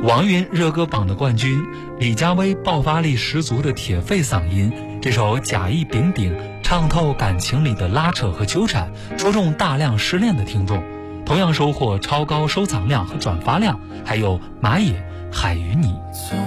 王云热歌榜的冠军，李佳薇爆发力十足的铁肺嗓音，这首《甲乙丙丁》唱透感情里的拉扯和纠缠，戳中大量失恋的听众，同样收获超高收藏量和转发量。还有马野、海与你。